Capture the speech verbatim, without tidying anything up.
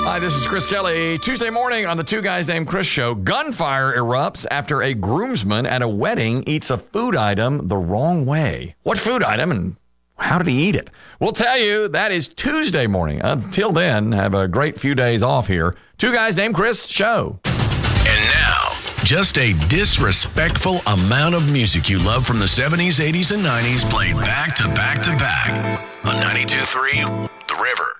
Hi, this is Chris Kelly. Tuesday morning on the Two Guys Named Chris show, gunfire erupts after a groomsman at a wedding eats a food item the wrong way. What food item and how did he eat it? We'll tell you. That is Tuesday morning. Until then, have a great few days off here. Two Guys Named Chris show. And now, just a disrespectful amount of music you love from the seventies, eighties, and nineties played back to back to back on ninety-two point three The River.